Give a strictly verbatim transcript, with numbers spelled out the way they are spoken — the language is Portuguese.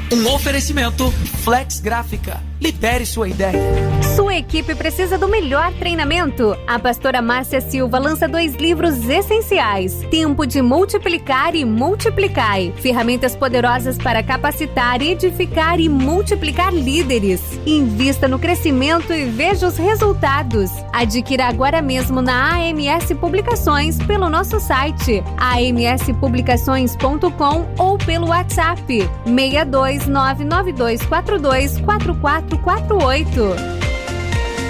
Um oferecimento Flex Gráfica. Libere sua ideia. Sua equipe precisa do melhor treinamento? A pastora Márcia Silva lança dois livros essenciais: Tempo de Multiplicar e Multiplicai. Ferramentas poderosas para capacitar, edificar e multiplicar líderes. Invista no crescimento e veja os resultados. Adquira agora mesmo na A M S Publicações pelo nosso site a m s publicações ponto com ou pelo WhatsApp seis dois nove nove dois quatro dois quatro quatro quatro oito.